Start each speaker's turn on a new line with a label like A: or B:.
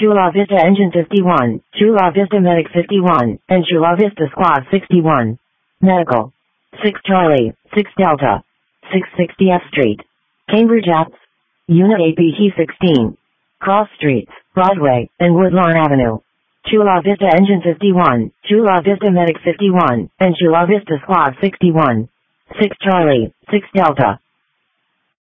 A: Chula Vista Engine 51, Chula Vista Medic 51, and Chula Vista Squad 61. Medical. 6 Charlie, 6 Delta. 660 F Street. Cambridge Apps. Unit APT 16. Cross Streets, Broadway, and Woodlawn Avenue. Chula Vista Engine 51, Chula Vista Medic 51, and Chula Vista Squad 61. 6 Charlie, 6 Delta.